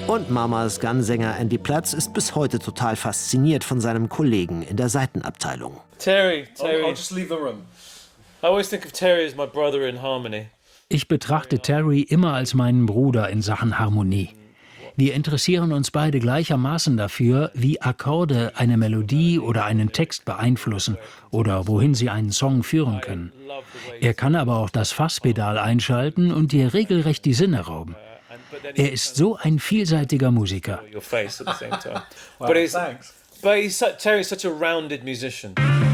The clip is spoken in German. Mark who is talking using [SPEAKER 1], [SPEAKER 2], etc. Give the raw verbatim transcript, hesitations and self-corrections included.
[SPEAKER 1] Und Mamas Gun-Sänger Andy Platz ist bis heute total fasziniert von seinem Kollegen in der Seitenabteilung.
[SPEAKER 2] Terry, Terry.
[SPEAKER 3] I'll, I'll just leave the room.
[SPEAKER 2] I always think of Terry as my brother in harmony.
[SPEAKER 4] Ich betrachte Terry immer als meinen Bruder in Sachen Harmonie. Wir interessieren uns beide gleichermaßen dafür, wie Akkorde eine Melodie oder einen Text beeinflussen oder wohin sie einen Song führen können. Er kann aber auch das Fasspedal einschalten und dir regelrecht die Sinne rauben. Er ist so ein vielseitiger Musiker.
[SPEAKER 2] Your face at the same time. But he's, but he's, Terry's such a rounded musician.